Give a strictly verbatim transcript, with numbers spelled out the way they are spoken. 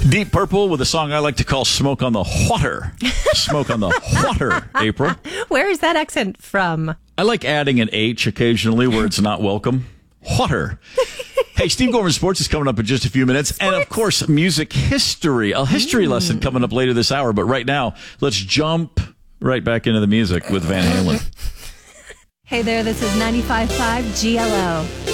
Deep Purple with a song I like to call Smoke on the Water. Smoke on the Water, April. Where is that accent from? I like adding an H occasionally where it's not welcome. Water. Hey, Steve Gorman Sports is coming up in just a few minutes. Sports. And, of course, music history. A history mm. lesson coming up later this hour. But right now, let's jump right back into the music with Van Halen. Hey there, this is ninety-five point five G L O.